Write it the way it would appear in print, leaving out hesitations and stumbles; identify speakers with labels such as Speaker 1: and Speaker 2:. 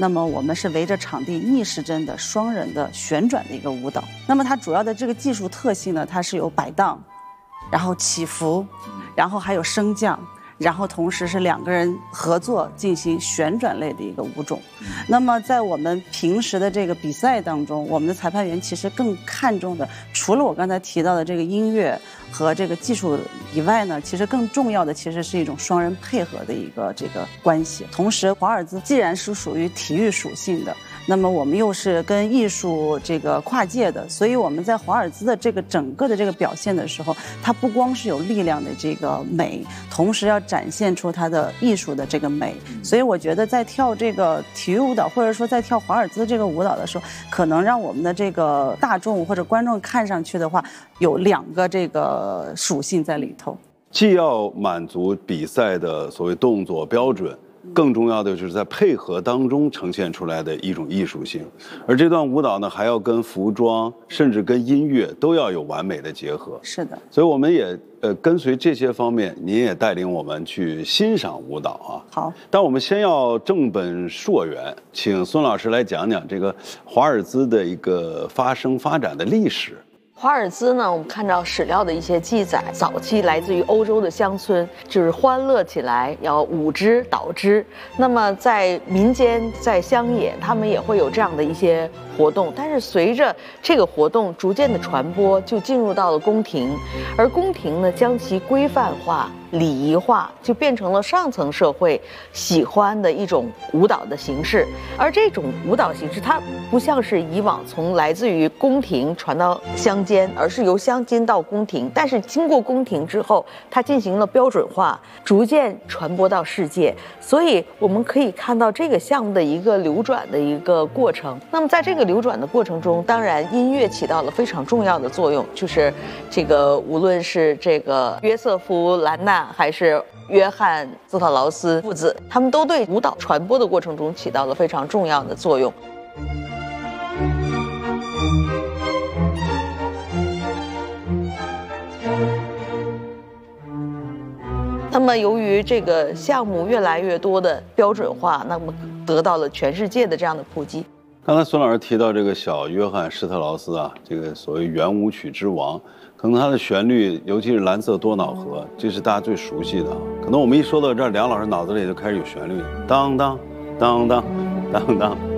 Speaker 1: 那么我们是围着场地逆时针的双人的旋转的一个舞蹈。那么它主要的这个技术特性呢，它是有摆荡，然后起伏，然后还有升降。然后同时是2个人合作进行旋转类的一个舞种。那么在我们平时的这个比赛当中，我们的裁判员其实更看重的，除了我刚才提到的这个音乐和这个技术以外呢，其实更重要的其实是一种双人配合的一个这个关系。同时，华尔兹既然是属于体育属性的，那么我们又是跟艺术这个跨界的，所以我们在华尔兹的这个整个的这个表现的时候，它不光是有力量的这个美，同时要展现出它的艺术的这个美。所以我觉得在跳这个体育舞蹈，或者说在跳华尔兹这个舞蹈的时候，可能让我们的这个大众或者观众看上去的话，有2个这个属性在里头，
Speaker 2: 既要满足比赛的所谓动作标准，更重要的就是在配合当中呈现出来的一种艺术性，而这段舞蹈呢，还要跟服装甚至跟音乐都要有完美的结合。
Speaker 1: 是的，
Speaker 2: 所以我们也跟随这些方面，您也带领我们去欣赏舞蹈啊。
Speaker 1: 好，
Speaker 2: 但我们先要正本溯源，请孙老师来讲讲这个华尔兹的一个发展的历史。
Speaker 3: 华尔兹呢，我们看到史料的一些记载，早期来自于欧洲的乡村，就是欢乐起来要舞之蹈之。那么在民间，在乡野，他们也会有这样的一些活动。但是随着这个活动逐渐的传播，就进入到了宫廷，而宫廷呢，将其规范化、礼仪化，就变成了上层社会喜欢的一种舞蹈的形式。而这种舞蹈形式，它不像是以往从来自于宫廷传到乡间，而是由乡间到宫廷。但是经过宫廷之后，它进行了标准化，逐渐传播到世界。所以我们可以看到这个项目的一个流转的一个过程。那么在这个流转的过程中，当然音乐起到了非常重要的作用，就是这个无论是这个约瑟夫·兰纳还是约翰·斯特劳斯父子，他们都对舞蹈传播的过程中起到了非常重要的作用。那么由于这个项目越来越多的标准化，那么得到了全世界的这样的普及。
Speaker 2: 刚才孙老师提到这个小约翰施特劳斯啊，这个所谓圆舞曲之王，可能他的旋律，尤其是蓝色多瑙河，这是大家最熟悉的。可能我们一说到这儿，梁老师脑子里就开始有旋律，当当当当当当